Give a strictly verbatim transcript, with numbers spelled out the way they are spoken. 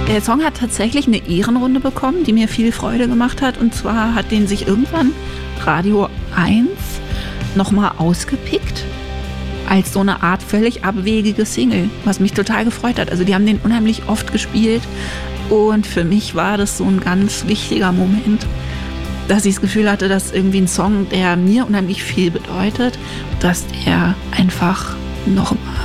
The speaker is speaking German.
Der Song hat tatsächlich eine Ehrenrunde bekommen, die mir viel Freude gemacht hat. Und zwar hat den sich irgendwann Radio eins nochmal ausgepickt als so eine Art völlig abwegige Single, was mich total gefreut hat. Also die haben den unheimlich oft gespielt und für mich war das so ein ganz wichtiger Moment, dass ich das Gefühl hatte, dass irgendwie ein Song, der mir unheimlich viel bedeutet, dass der einfach noch